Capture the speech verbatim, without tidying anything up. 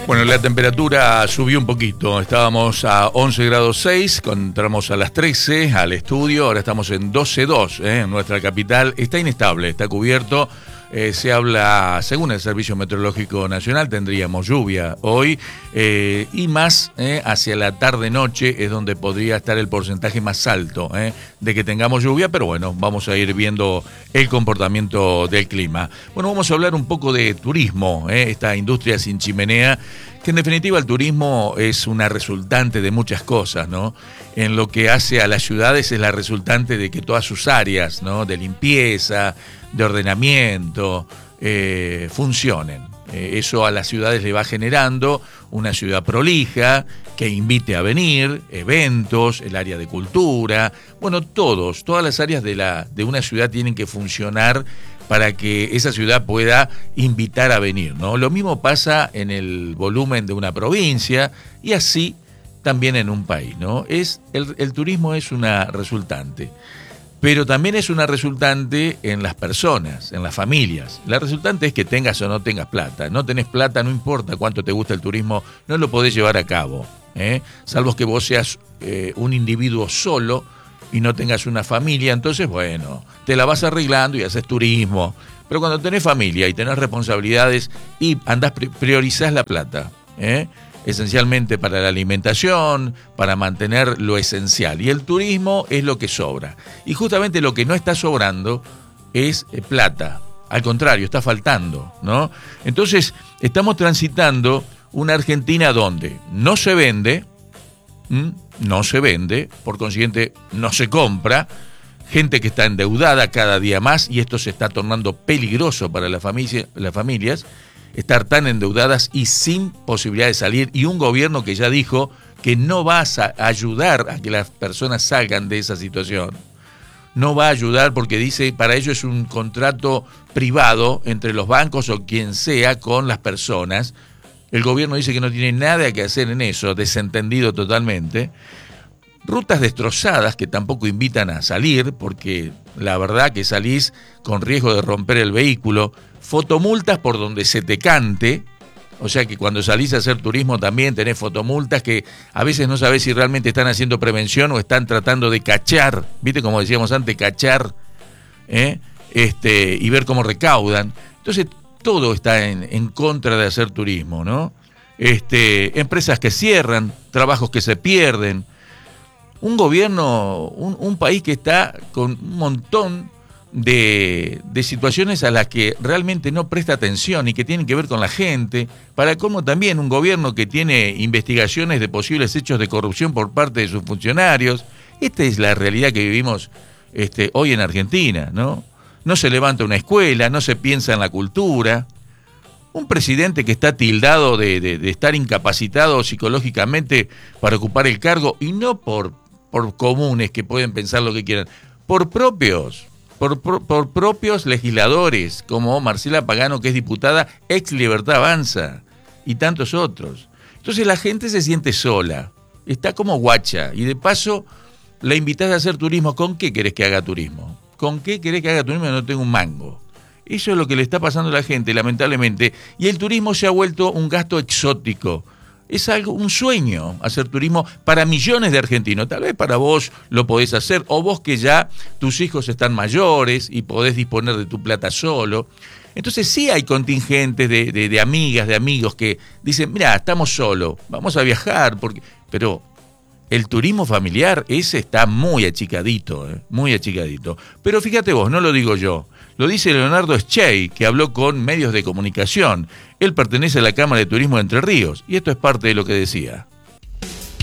Bueno, la temperatura subió un poquito, estábamos a once grados seis, entramos a las trece al estudio, ahora estamos en doce dos, ¿eh? En nuestra capital. Está inestable, está cubierto, eh, se habla, según el Servicio Meteorológico Nacional, tendríamos lluvia hoy, eh, y más eh, hacia la tarde-noche es donde podría estar el porcentaje más alto eh, de que tengamos lluvia, pero bueno, vamos a ir viendo el comportamiento del clima. Bueno, vamos a hablar un poco de turismo, eh, esta industria sin chimenea, que en definitiva el turismo es una resultante de muchas cosas, ¿no? En lo que hace a las ciudades es la resultante de que todas sus áreas, ¿no?, de limpieza, de ordenamiento, eh, funcionen. Eh, eso a las ciudades le va generando una ciudad prolija, que invite a venir, eventos, el área de cultura, bueno, todos, todas las áreas de, la, de una ciudad tienen que funcionar para que esa ciudad pueda invitar a venir, ¿no? Lo mismo pasa en el volumen de una provincia y así también en un país, ¿no? Es, el, el turismo es una resultante, pero también es una resultante en las personas, en las familias. La resultante es que tengas o no tengas plata. No tenés plata, no importa cuánto te gusta el turismo, no lo podés llevar a cabo, ¿eh? Salvo que vos seas eh, un individuo solo y no tengas una familia, entonces, bueno, te la vas arreglando y haces turismo. Pero cuando tenés familia y tenés responsabilidades y andás, priorizás la plata, ¿eh? esencialmente para la alimentación, para mantener lo esencial. Y el turismo es lo que sobra. Y justamente lo que no está sobrando es plata. Al contrario, está faltando, ¿no? Entonces, estamos transitando una Argentina donde no se vende, ¿m? no se vende, por consiguiente no se compra, gente que está endeudada cada día más, y esto se está tornando peligroso para la familia, las familias, estar tan endeudadas y sin posibilidad de salir, y un gobierno que ya dijo que no va a ayudar a que las personas salgan de esa situación. No va a ayudar porque dice, para ello es un contrato privado entre los bancos o quien sea con las personas. El gobierno dice que no tiene nada que hacer en eso, desentendido totalmente. Rutas destrozadas que tampoco invitan a salir, porque la verdad que salís con riesgo de romper el vehículo. Fotomultas por donde se te cante, o sea que cuando salís a hacer turismo también tenés fotomultas que a veces no sabés si realmente están haciendo prevención o están tratando de cachar, ¿viste? Como decíamos antes, cachar, ¿eh? este, y ver cómo recaudan. Entonces, todo está en, en contra de hacer turismo, ¿no? Este, empresas que cierran, trabajos que se pierden, un gobierno, un, un país que está con un montón de, de situaciones a las que realmente no presta atención y que tienen que ver con la gente, para cómo también un gobierno que tiene investigaciones de posibles hechos de corrupción por parte de sus funcionarios. Esta es la realidad que vivimos este, hoy en Argentina, ¿no? No se levanta una escuela, no se piensa en la cultura. Un presidente que está tildado de, de, de estar incapacitado psicológicamente para ocupar el cargo, y no por, por comunes que pueden pensar lo que quieran, por propios, por, por, por propios legisladores, como Marcela Pagano, que es diputada ex Libertad Avanza, y tantos otros. Entonces la gente se siente sola, está como guacha, y de paso la invitás a hacer turismo. ¿Con qué querés que haga turismo? ¿Con qué querés que haga turismo? No tengo un mango. Eso es lo que le está pasando a la gente, lamentablemente. Y el turismo se ha vuelto un gasto exótico. Es algo, un sueño hacer turismo para millones de argentinos. Tal vez para vos lo podés hacer, o vos que ya tus hijos están mayores y podés disponer de tu plata solo. Entonces sí hay contingentes de, de, de amigas, de amigos que dicen, mirá, estamos solos, vamos a viajar, porque... pero el turismo familiar, ese está muy achicadito, ¿eh? muy achicadito. Pero fíjate vos, no lo digo yo, lo dice Leonardo Schey, que habló con medios de comunicación. Él pertenece a la Cámara de Turismo de Entre Ríos, y esto es parte de lo que decía.